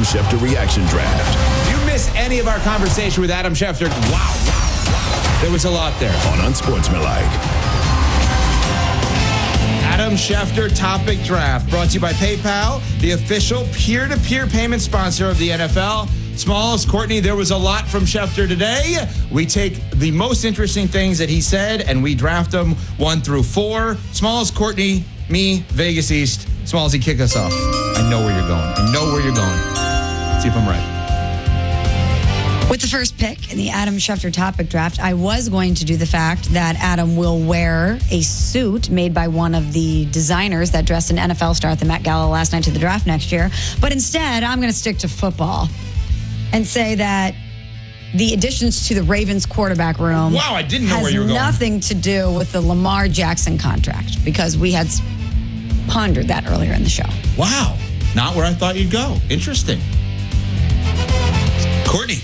Schefter Reaction Draft. If you missed any of our conversation with Adam Schefter, wow. There was a lot there. On Unsportsmanlike. Adam Schefter Topic Draft, brought to you by PayPal, the official peer-to-peer payment sponsor of the NFL. Smalls, Courtney, there was a lot from Schefter today. We take the most interesting things that he said, and we draft them 1 through 4. Smalls, Courtney, me, Vegas East. Smallsy, kick us off. I know where you're going. Let's see if I'm right. With the first pick in the Adam Schefter Topic Draft, I was going to do the fact that Adam will wear a suit made by one of the designers that dressed an NFL star at the Met Gala last night to the draft next year. But instead, I'm going to stick to football and say that the additions to the Ravens quarterback room Wow, I didn't know where you were going. has nothing to do with the Lamar Jackson contract, because we had pondered that earlier in the show. Wow, not where I thought you'd go. Interesting. Courtney.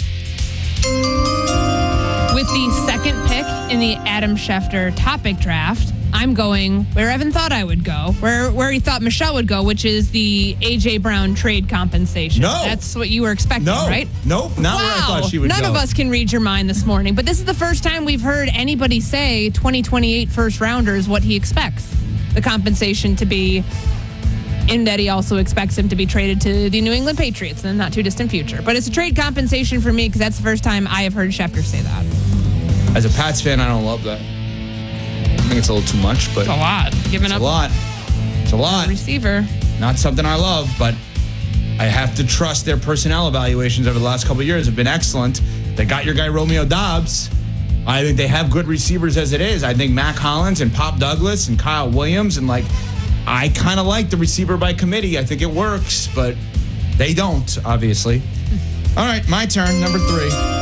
With the second pick in the Adam Schefter Topic Draft, I'm going where Evan thought I would go, where he thought Michelle would go, which is the A.J. Brown trade compensation. No. That's what you were expecting, right? Nope, not where I thought she would None go. of us can read your mind this morning, but this is the first time we've heard anybody say 2028 first rounder is what he expects the compensation to be, in that he also expects him to be traded to the New England Patriots in the not too distant future. But it's a trade compensation for me because that's the first time I have heard Schefter say that. As a Pats fan, I don't love that. I think it's a little too much, but It's a lot. Giving up It's a lot. receiver. Not something I love, but I have to trust their personnel evaluations over the last couple of years have been excellent. They got your guy Romeo Doubs. I think they have good receivers as it is. I think Mac Hollins and Pop Douglas and Kyle Williams, and I kind of like the receiver by committee. I think it works, but they don't, obviously. All right, my turn, number 3.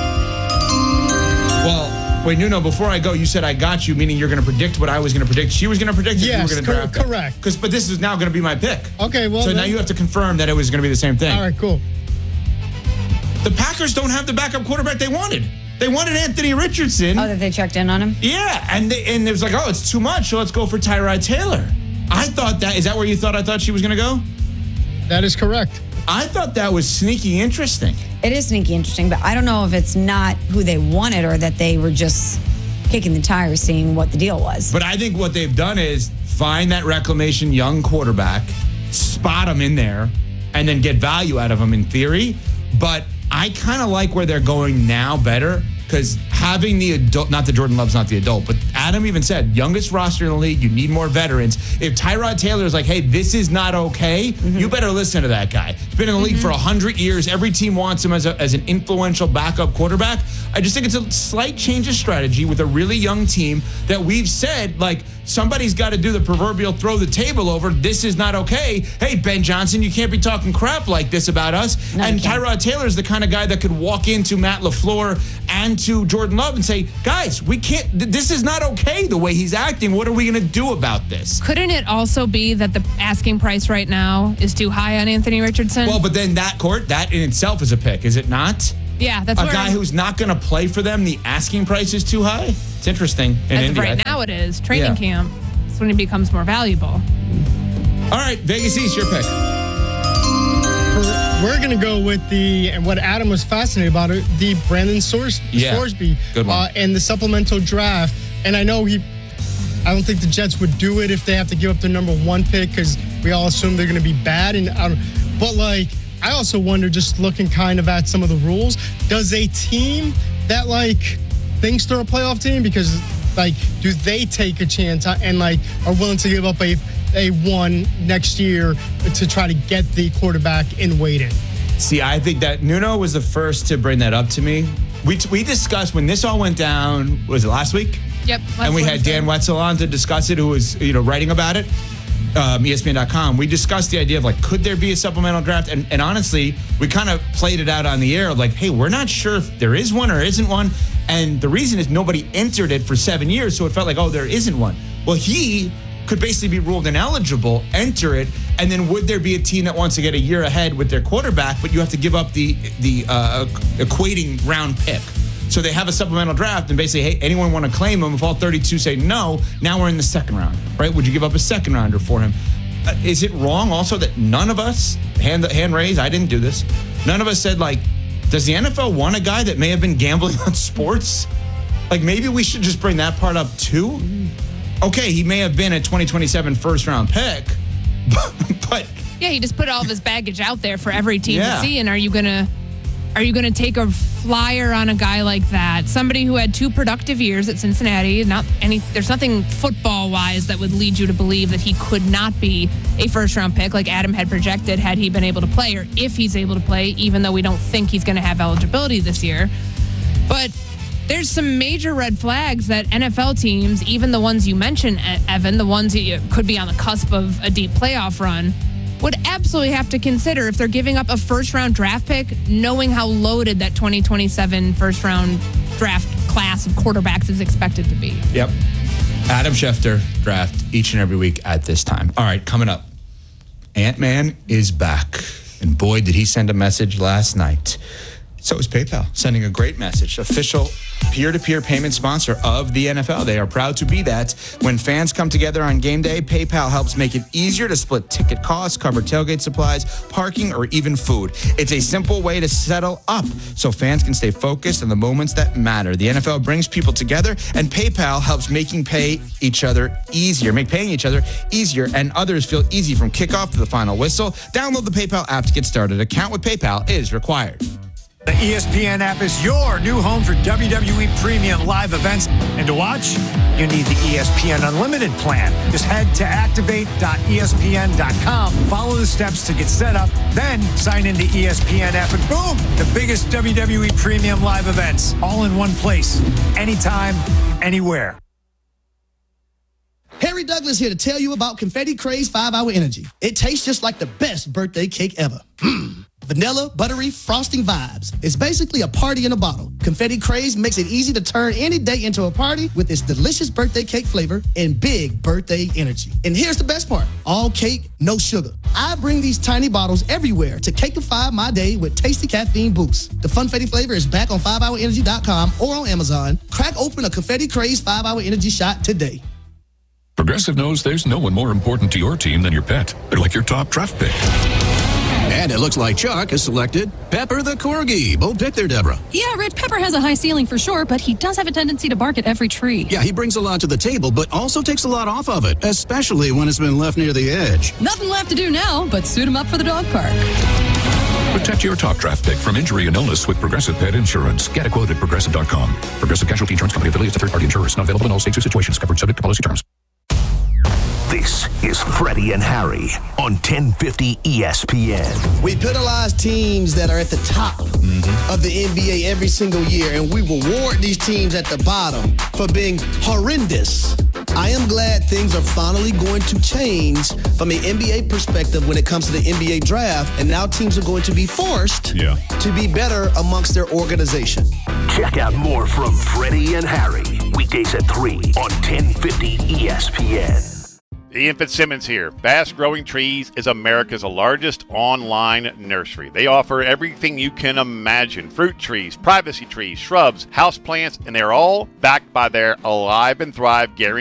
Well, wait, Nuno, before I go, you said I got you, meaning you're going to predict what I was going to predict. She was going to predict if you were going to draft it. Correct. But this is now going to be my pick. Okay, well, So now you have to confirm that it was going to be the same thing. All right, cool. The Packers don't have the backup quarterback they wanted. They wanted Anthony Richardson. Oh, that they checked in on him? Yeah, and it was like, oh, it's too much, so let's go for Tyrod Taylor. I thought that, is that where you thought I thought she was going to go? That is correct. I thought that was sneaky interesting. It is sneaky interesting, but I don't know if it's not who they wanted or that they were just kicking the tires, seeing what the deal was. But I think what they've done is find that reclamation young quarterback, spot him in there, and then get value out of him in theory. But I kind of like where they're going now better, because having the adult, not that Jordan Love's not the adult, but Adam even said, youngest roster in the league, you need more veterans. If Tyrod Taylor is like, hey, this is not okay, you better listen to that guy. He's been in the league for 100 years. Every team wants him as an influential backup quarterback. I just think it's a slight change of strategy with a really young team that we've said, somebody's got to do the proverbial throw the table over. This is not okay. Hey, Ben Johnson, you can't be talking crap like this about us. No, and you can't. Tyrod Taylor is the kind of guy that could walk into Matt LaFleur and to Jordan Love and say, guys, we can't, this is not okay the way he's acting. What are we going to do about this? Couldn't it also be that the asking price right now is too high on Anthony Richardson? Well, but then that in itself is a pick, is it not? yeah, that's A where guy who's not going to play for them, the asking price is too high? It's interesting. In as of India, I right think. now it is. Training Yeah. camp. That's when he becomes more valuable. All right, Vegas East, your pick. We're going to go with and what Adam was fascinated about, the Brandon Sorsby. Good one. And the supplemental draft. And I know I don't think the Jets would do it if they have to give up their number 1 pick, because we all assume they're going to be bad. But I also wonder, just looking kind of at some of the rules, does a team that thinks they're a playoff team, because do they take a chance and are willing to give up a 1 next year to try to get the quarterback in waiting? See, I think that Nuno was the first to bring that up to me. We discussed when this all went down, was it last week? Yep. And we had Dan Wetzel on to discuss it, who was writing about it. ESPN.com. We discussed the idea of could there be a supplemental draft? And honestly, we kind of played it out on the air of hey, we're not sure if there is one or isn't one. And the reason is nobody entered it for 7 years, so it felt there isn't one. Well, he could basically be ruled ineligible, enter it, and then would there be a team that wants to get a year ahead with their quarterback, but you have to give up the equating round pick. So they have a supplemental draft and basically, hey, anyone want to claim him? If all 32 say no, now we're in the second round, right? Would you give up a second rounder for him? is it wrong also that none of us, hand raise, I didn't do this, none of us said, like, does the NFL want a guy that may have been gambling on sports? Like, maybe we should just bring that part up too? Okay, he may have been a 2027 first-round pick, but... Yeah, he just put all of his baggage out there for every team Yeah. to see. And are you gonna take a flyer on a guy like that? Somebody who had 2 productive years at Cincinnati. There's nothing football-wise that would lead you to believe that he could not be a first-round pick like Adam had projected had he been able to play, or if he's able to play, even though we don't think he's going to have eligibility this year. But there's some major red flags that NFL teams, even the ones you mentioned, Evan, the ones that could be on the cusp of a deep playoff run, would absolutely have to consider if they're giving up a first-round draft pick, knowing how loaded that 2027 first-round draft class of quarterbacks is expected to be. Yep. Adam Schefter draft each and every week at this time. All right, coming up. Ant-Man is back. And boy, did he send a message last night. So is PayPal, sending a great message. Official peer-to-peer payment sponsor of the NFL. They are proud to be that. When fans come together on game day, PayPal helps make it easier to split ticket costs, cover tailgate supplies, parking, or even food. It's a simple way to settle up so fans can stay focused on the moments that matter. The NFL brings people together, and PayPal helps make paying each other easier, and others feel easy from kickoff to the final whistle. Download the PayPal app to get started. Account with PayPal is required. The ESPN app is your new home for WWE Premium live events. And to watch, you need the ESPN Unlimited plan. Just head to activate.espn.com, follow the steps to get set up, then sign into ESPN app, and boom, the biggest WWE Premium live events, all in one place, anytime, anywhere. Harry Douglas here to tell you about Confetti Craze 5-Hour Energy. It tastes just like the best birthday cake ever. Vanilla, buttery, frosting vibes. It's basically a party in a bottle. Confetti Craze makes it easy to turn any day into a party with its delicious birthday cake flavor and big birthday energy. And here's the best part. All cake, no sugar. I bring these tiny bottles everywhere to cakeify my day with tasty caffeine boost. The Funfetti flavor is back on 5hourenergy.com or on Amazon. Crack open a Confetti Craze 5-Hour Energy shot today. Progressive knows there's no one more important to your team than your pet. They're like your top draft pick. And it looks like Chuck has selected Pepper the Corgi. Bold pick there, Deborah. Yeah, Rich, Pepper has a high ceiling for sure, but he does have a tendency to bark at every tree. Yeah, he brings a lot to the table, but also takes a lot off of it, especially when it's been left near the edge. Nothing left to do now but suit him up for the dog park. Protect your top draft pick from injury and illness with Progressive Pet Insurance. Get a quote at Progressive.com. Progressive Casualty Insurance Company affiliates of third-party insurers. Not available in all states or situations. Covered subject to policy terms. This is Freddie and Harry on 1050 ESPN. We penalize teams that are at the top of the NBA every single year, and we reward these teams at the bottom for being horrendous. I am glad things are finally going to change from an NBA perspective when it comes to the NBA draft, and now teams are going to be forced to be better amongst their organization. Check out more from Freddie and Harry, weekdays at 3 on 1050 ESPN. Ian Fitzsimmons here. Bass Growing Trees is America's largest online nursery. They offer everything you can imagine. Fruit trees, privacy trees, shrubs, houseplants, and they're all backed by their Alive and Thrive guarantee.